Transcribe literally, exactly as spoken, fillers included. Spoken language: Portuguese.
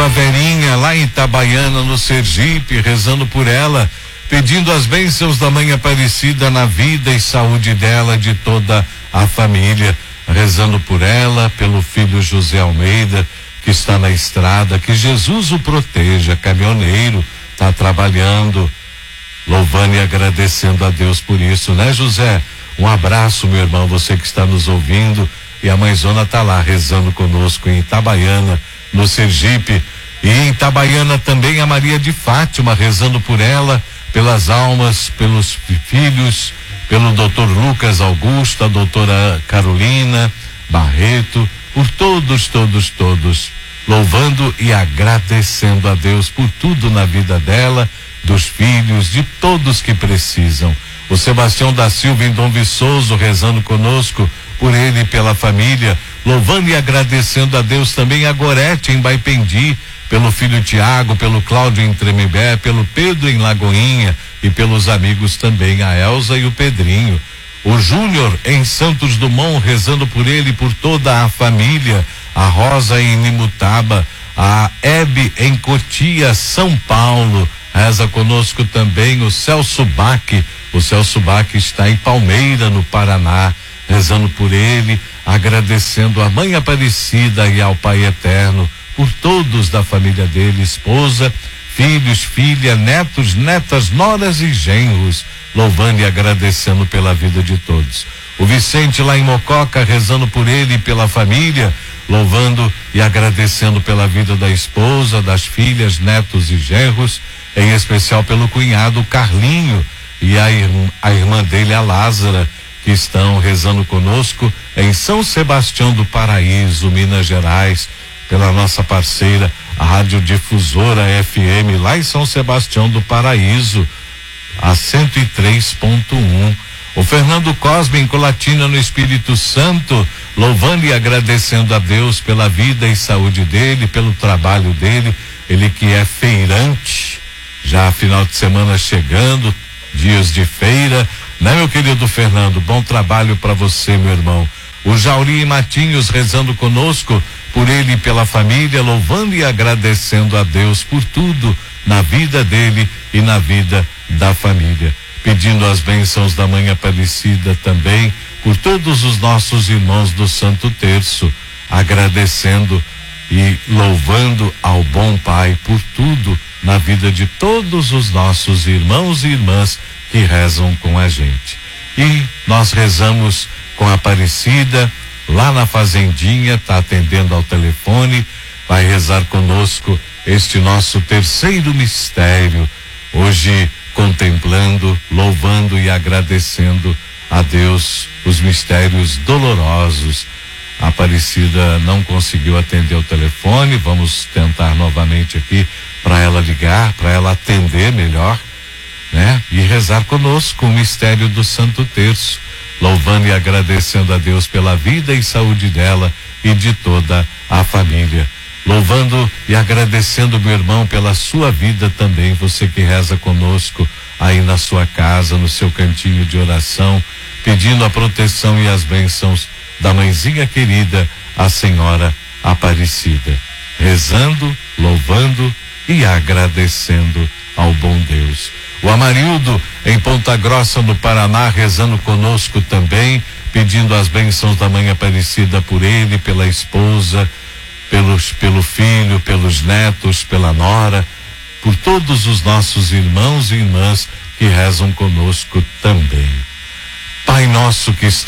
a Verinha lá em Itabaiana, no Sergipe, rezando por ela, pedindo as bênçãos da Mãe Aparecida na vida e saúde dela, de toda a família, rezando por ela, pelo filho José Almeida, que está na estrada, que Jesus o proteja, caminhoneiro, está trabalhando, louvando e agradecendo a Deus por isso, né, José? Um abraço, meu irmão, você que está nos ouvindo, e a mãezona está lá rezando conosco em Itabaiana, no Sergipe, e em Itabaiana também a Maria de Fátima, rezando por ela, pelas almas, pelos filhos, pelo doutor Lucas Augusto, a doutora Carolina Barreto, por todos, todos, todos, louvando e agradecendo a Deus por tudo na vida dela, dos filhos, de todos que precisam. O Sebastião da Silva em Dom Viçoso rezando conosco, por ele e pela família, louvando e agradecendo a Deus também. A Gorete em Baipendi, pelo filho Tiago, pelo Cláudio em Tremembé, pelo Pedro em Lagoinha e pelos amigos também, a Elza e o Pedrinho. O Júnior em Santos Dumont, rezando por ele e por toda a família. A Rosa em Nimutaba, a Hebe em Cotia, São Paulo, reza conosco também o Celso Baque. O Celso Baque está em Palmeira, no Paraná, rezando por ele, agradecendo a Mãe Aparecida e ao Pai Eterno por todos da família dele, esposa, filhos, filha, netos, netas, noras e genros, louvando e agradecendo pela vida de todos. O Vicente lá em Mococa, rezando por ele e pela família, louvando e agradecendo pela vida da esposa, das filhas, netos e genros, em especial pelo cunhado Carlinho e a irmã, a irmã dele, a Lázara, que estão rezando conosco em São Sebastião do Paraíso, Minas Gerais, pela nossa parceira, a Rádio Difusora F M, lá em São Sebastião do Paraíso, a cento e três ponto um. O Fernando Cosme em Colatina, no Espírito Santo, louvando e agradecendo a Deus pela vida e saúde dele, pelo trabalho dele, ele que é feirante, já final de semana chegando, dias de feira, né, meu querido Fernando? Bom trabalho para você, meu irmão. O Jauri Matinhos rezando conosco, por ele e pela família, louvando e agradecendo a Deus por tudo na vida dele e na vida da família, pedindo as bênçãos da Mãe Aparecida também por todos os nossos irmãos do Santo Terço, agradecendo e louvando ao bom Pai por tudo na vida de todos os nossos irmãos e irmãs que rezam com a gente. E nós rezamos com a Aparecida lá na fazendinha, tá atendendo ao telefone, vai rezar conosco este nosso terceiro mistério, hoje contemplando, louvando e agradecendo a Deus os mistérios dolorosos. A Aparecida não conseguiu atender o telefone, vamos tentar novamente aqui para ela ligar, para ela atender melhor, né? E rezar conosco o mistério do Santo Terço, louvando e agradecendo a Deus pela vida e saúde dela e de toda a família. Louvando e agradecendo, meu irmão, pela sua vida também, você que reza conosco aí na sua casa, no seu cantinho de oração, pedindo a proteção e as bênçãos da mãezinha querida, a Senhora Aparecida, rezando, louvando e agradecendo ao bom Deus. O Amarildo em Ponta Grossa, no Paraná, rezando conosco também, pedindo as bênçãos da Mãe Aparecida por ele, pela esposa, pelos, pelo filho, pelos netos, pela nora, por todos os nossos irmãos e irmãs que rezam conosco também. Pai nosso que está